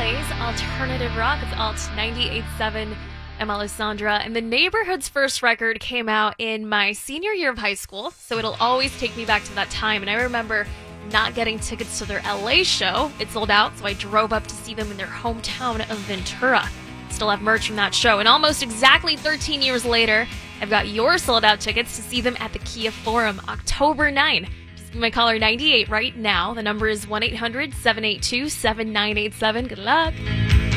plays alternative rock. It's Alt 98.7. I'm Alessandra, and the Neighborhood's first record came out in my senior year of high school, so it'll always take me back to that time. And I remember not getting tickets to their LA show. It sold out, so I drove up to see them in their hometown of Ventura. Still have merch from that show. And almost exactly 13 years later, I've got your sold-out tickets to see them at the Kia Forum, October 9. Just give me a caller 98 right now. The number is 1-800-782-7987. Good luck.